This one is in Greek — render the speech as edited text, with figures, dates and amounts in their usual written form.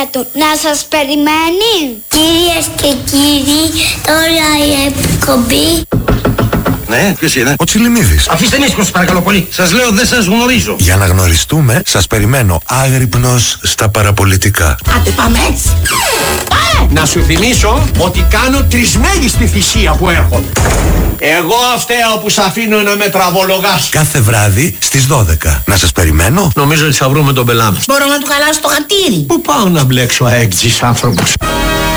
του να σας περιμένει. Κυρίες και κύριοι, τώρα η εκπομπή. Ναι, ποιος είναι? Ο Τσιλιμίδης. Αφήστε ήσυχο σας παρακαλώ πολύ. Σας λέω δεν σας γνωρίζω. Για να γνωριστούμε, σας περιμένω άγρυπνος στα παραπολιτικά. Άντε πάμε έτσι. Να σου θυμίσω ότι κάνω τρισμέγιστη θυσία που έρχονται. Εγώ φταίω που σ' αφήνω να με τραβολογάς. Κάθε βράδυ στις 12. Να σας περιμένω. Νομίζω ότι θα βρούμε τον πελά μας. Μπορώ να του χαλάσω το χατήρι. Πού πάω να μπλέξω αέκτζης άνθρωπος.